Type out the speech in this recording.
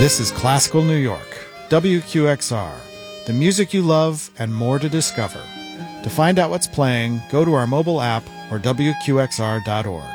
This is Classical New York, WQXR, the music you love and more to discover. To find out what's playing, go to our mobile app or WQXR.org.